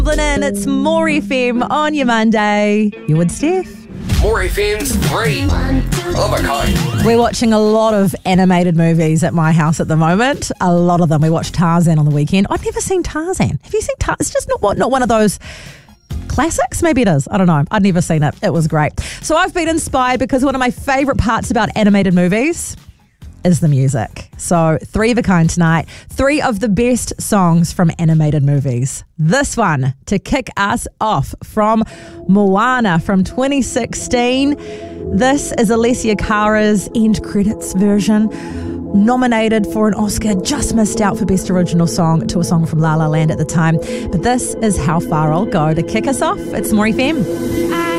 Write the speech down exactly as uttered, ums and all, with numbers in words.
And it's More F M on your Monday. You with Steph? More F M's three of a kind. We're watching a lot of animated movies at my house at the moment. A lot of them. We watched Tarzan on the weekend. I've never seen Tarzan. Have you seen Tarzan? It's just not, not one of those classics. Maybe it is. I don't know. I'd never seen it. It was great. So I've been inspired because one of my favourite parts about animated movies is the music. So three of a kind tonight. Three of the best songs from animated movies. This one to kick us off from Moana from twenty sixteen. This is Alessia Cara's end credits version. Nominated for an Oscar, just missed out for Best Original Song to a song from La La Land at the time. But this is How Far I'll Go to kick us off. It's More F M.